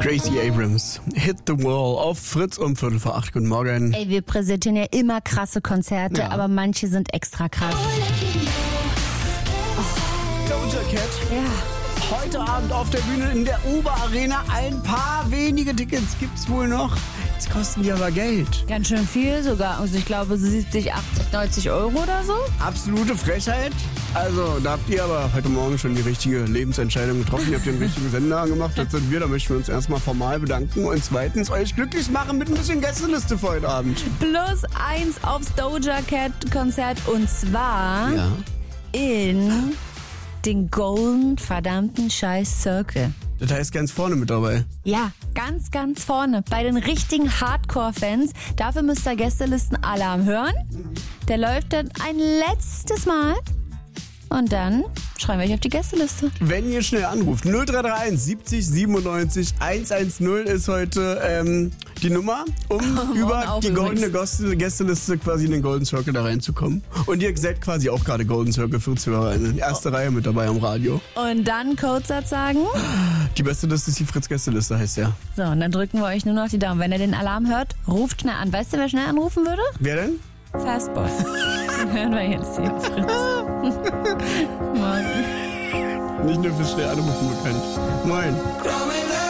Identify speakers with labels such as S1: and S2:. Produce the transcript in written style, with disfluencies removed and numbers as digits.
S1: Gracie Abrams, Hit the Wall auf Fritz um 7:45. Guten Morgen.
S2: Ey, wir präsentieren ja immer krasse Konzerte,
S1: Ja.
S2: aber manche sind extra krass.
S1: Doja Cat.
S2: Ja.
S1: Heute Abend auf der Bühne in der Uber-Arena. Ein paar wenige Tickets gibt's wohl noch. Jetzt kosten die aber Geld.
S2: Ganz schön viel sogar. Also ich glaube 70, 80, 90 Euro oder so.
S1: Absolute Frechheit. Also, da habt ihr aber heute Morgen schon die richtige Lebensentscheidung getroffen. Ihr habt den richtigen Sender angemacht. Das sind wir. Da möchten wir uns erstmal formal bedanken und zweitens euch glücklich machen mit ein bisschen Gästeliste für heute Abend.
S2: +1 aufs Doja Cat Konzert und zwar
S1: Ja.
S2: in den Golden verdammten Scheiß Circle.
S1: Das heißt ganz vorne mit dabei.
S2: Ja, ganz, ganz vorne. Bei den richtigen Hardcore-Fans. Dafür müsst ihr Gästelisten-Alarm hören. Der läuft dann ein letztes Mal. Und dann schreiben wir euch auf die Gästeliste.
S1: Wenn ihr schnell anruft, 0331 70 97 110 ist heute die Nummer, um über
S2: auch
S1: die goldene
S2: übrigens.
S1: Gästeliste quasi in den Golden Circle da reinzukommen. Und ihr seid quasi auch gerade Golden Circle für Zuhörer in der ersten Reihe mit dabei am Radio.
S2: Und dann Codesatz sagen.
S1: Die beste Liste ist die Fritz-Gästeliste, heißt ja.
S2: So, und dann drücken wir euch nur noch die Daumen. Wenn ihr den Alarm hört, ruft schnell an. Weißt du, wer schnell anrufen würde?
S1: Wer denn?
S2: Fastboy. Den hören wir jetzt hier, Fritz. Morgen.
S1: Nicht nur für schnell anrufen bekannt. Moin.